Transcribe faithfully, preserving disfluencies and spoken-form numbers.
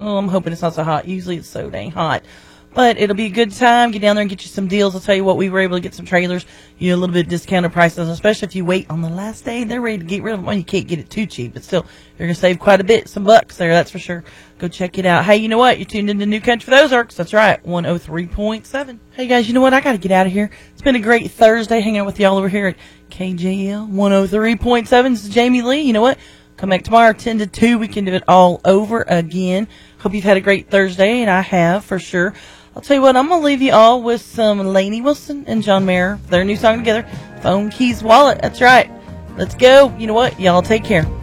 Oh, I'm hoping it's not so hot. Usually it's so dang hot. But it'll be a good time. Get down there and get you some deals. I'll tell you what, we were able to get some trailers, you know, a little bit discounted prices, especially if you wait on the last day. They're ready to get rid of them. Well, you can't get it too cheap, but still, you're going to save quite a bit, some bucks there, that's for sure. Go check it out. Hey, you know what? You're tuned into New Country for the Ozarks. That's right, one oh three point seven. Hey, guys, you know what? I got to get out of here. It's been a great Thursday hanging out with y'all over here at K J L one oh three point seven. This is Jamie Lee. You know what? Come back tomorrow, ten to two. We can do it all over again. Hope you've had a great Thursday, and I have for sure. I'll tell you what, I'm going to leave you all with some Lainey Wilson and John Mayer, their new song together, Phone Keys Wallet. That's right. Let's go. You know what? Y'all take care.